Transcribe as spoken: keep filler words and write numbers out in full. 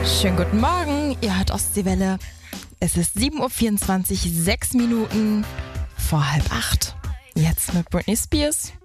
Schönen guten Morgen, ihr hört Ostseewelle. Es ist sieben Uhr vierundzwanzig, sechs Minuten vor halb acht. Jetzt mit Britney Spears.